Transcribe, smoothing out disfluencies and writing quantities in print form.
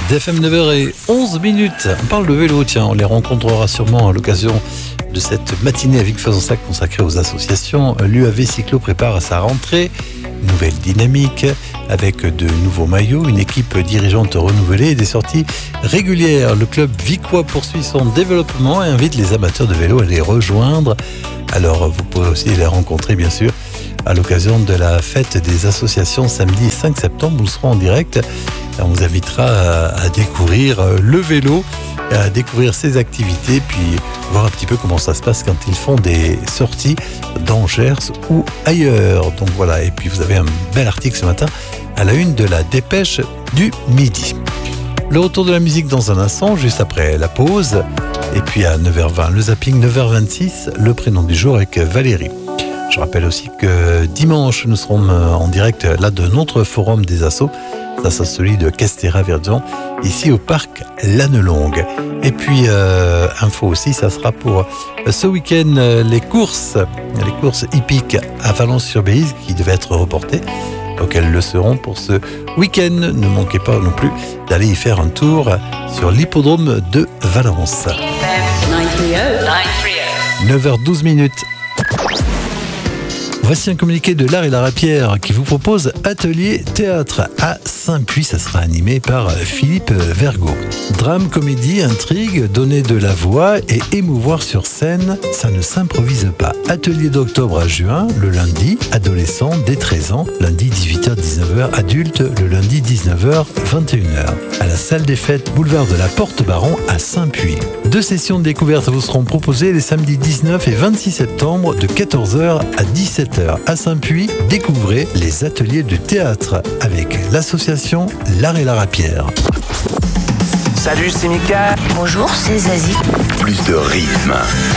DFM 9h11. On parle de vélo, tiens, on les rencontrera sûrement à l'occasion de cette matinée à Vic-Fezensac consacrée aux associations. L'UAV Cyclo prépare sa rentrée, nouvelle dynamique avec de nouveaux maillots, une équipe dirigeante renouvelée et des sorties régulières. Le club vicois poursuit son développement et invite les amateurs de vélo à les rejoindre. Alors vous pourrez aussi les rencontrer bien sûr à l'occasion de la fête des associations samedi 5 septembre. Nous serons en direct. On vous invitera à découvrir le vélo, à découvrir ses activités, puis voir un petit peu comment ça se passe quand ils font des sorties dans Gers ou ailleurs. Donc voilà, et puis vous avez un bel article ce matin à la une de la Dépêche du Midi. Le retour de la musique dans un instant, juste après la pause. Et puis à 9h20, le zapping, 9h26, le prénom du jour avec Valérie. Je rappelle aussi que dimanche, nous serons en direct là de notre forum des assos. Ça sera celui de Castéra-Verdun, ici au parc Lannelongue. Et puis, info aussi, ça sera pour ce week-end, les courses hippiques à Valence-sur-Béziers qui devaient être reportées. Donc elles le seront pour ce week-end. Ne manquez pas non plus d'aller y faire un tour sur l'hippodrome de Valence. 9h12. Voici un communiqué de l'Art et la Rapière qui vous propose Atelier Théâtre à Saint-Puy. Ça sera animé par Philippe Vergot. Drame, comédie, intrigue, donner de la voix et émouvoir sur scène, ça ne s'improvise pas. Atelier d'octobre à juin, le lundi, adolescent dès 13 ans, lundi 18h-19h, adulte, le lundi 19h-21h. À la salle des fêtes, boulevard de la Porte-Baron à Saint-Puy. 2 sessions de découverte vous seront proposées les samedis 19 et 26 septembre de 14h à 17h. À Saint-Puy, découvrez les ateliers de théâtre avec l'association L'Art et la Rapière. Salut, c'est Mika. Bonjour, c'est Zazie. Plus de rythme.